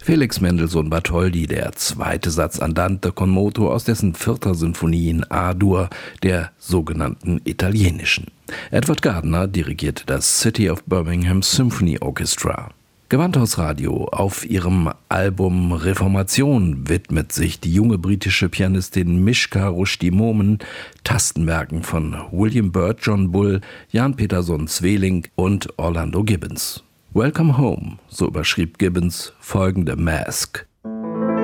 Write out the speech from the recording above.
Felix Mendelssohn Bartholdy, der zweite Satz Andante con moto aus dessen 4. Sinfonie in A-Dur, der sogenannten italienischen. Edward Gardner dirigierte das City of Birmingham Symphony Orchestra. Gewandhaus-Radio. Auf ihrem Album Reformation widmet sich die junge britische Pianistin Mishka Rushdie-Momen Tastenwerken von William Byrd, John Bull, Jan Peterson Sweelinck und Orlando Gibbons. Welcome Home, so überschrieb Gibbons folgende Masque.